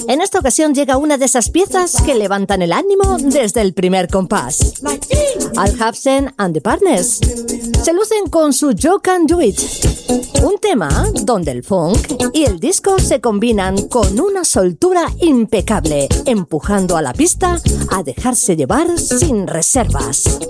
En esta ocasión llega una de esas piezas que levantan el ánimo desde el primer compás. Al Jepsen and the Partners se lucen con su You Can Do It, un tema donde el funk y el disco se combinan con una soltura impecable, empujando a la pista a dejarse llevar sin reservas.